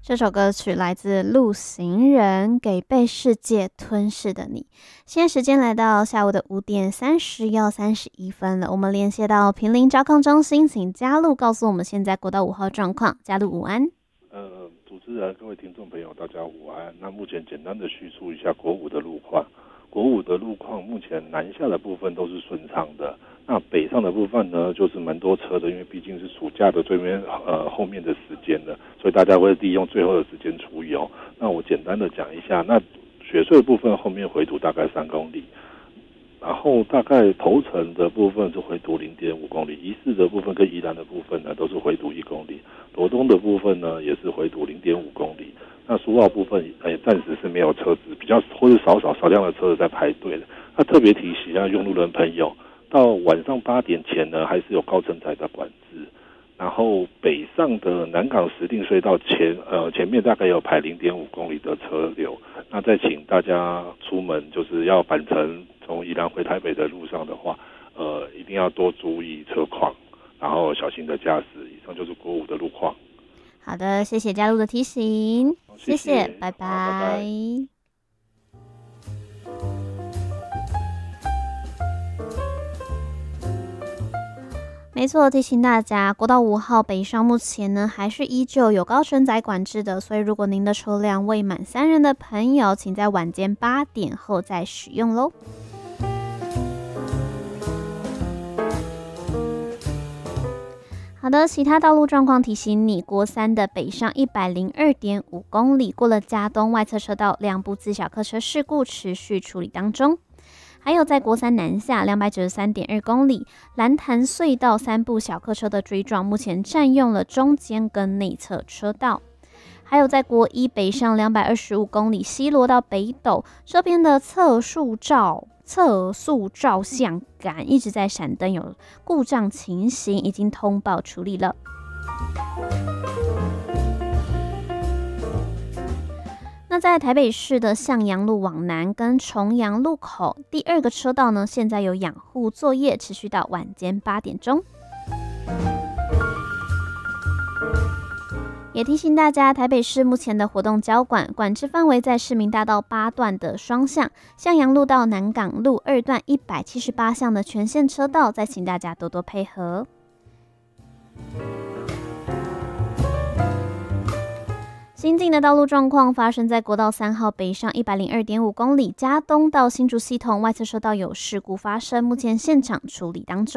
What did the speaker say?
这首歌曲来自陆行人，给被世界吞噬的你。现在时间来到下午的5:31了，我们连线到坪林交控中心，请嘉璐告诉我们现在国道5号状况。嘉璐午安。 主持人、各位听众朋友，大家午安。那目前简单的叙述一下国五的路况。国五的路况目前南下的部分都是顺畅的，那北上的部分呢，就是蛮多车的，因为毕竟是暑假的后面的时间了，所以大家会利用最后的时间出游。那我简单的讲一下，那雪隧的部分后面回堵大概3公里，然后大概头城的部分是回堵0.5公里，宜市的部分跟宜兰的部分呢都是回堵1公里，罗东的部分呢也是回堵0.5公里。那苏澳部分暂时是没有车子，比较或者少量的车子在排队的。那特别提醒用路人朋友，到晚上8点前呢，还是有高承载的管制。然后北上的南港石碇隧道前面大概有排0.5公里的车流。那再请大家出门就是要返程从宜兰回台北的路上的话，一定要多注意车况，然后小心的驾驶。以上就是国五的路况。 好的，谢谢嘉璐的提醒，谢谢，拜拜。 拜拜。 没错，提醒大家，国道5号北上目前呢还是依旧有高承载管制的，所以如果您的车辆未满3人的朋友，请在晚间8点后再使用咯。好的，其他道路状况提醒你，国3的北上102.5公里，过了嘉东外侧车道2部自小客车事故持续处理当中。还有在国3南下293.2公里，蓝潭隧道3部小客车的追撞，目前占用了中间跟内侧车道。还有在国1北上225公里，西螺到北斗这边的测速照相杆一直在闪灯，有故障情形，已经通报处理了。那在台北市的向阳路往南跟重阳路口第2个车道呢，现在有养护作业，持续到晚间8点钟。也提醒大家，台北市目前的活动交管制范围在市民大道8段的双向，向阳路到南港路2段178项的全线车道，再请大家多多配合。新进的道路状况发生在国道3号北上102.5公里，嘉东到新竹系统外侧车道有事故发生，目前现场处理当中。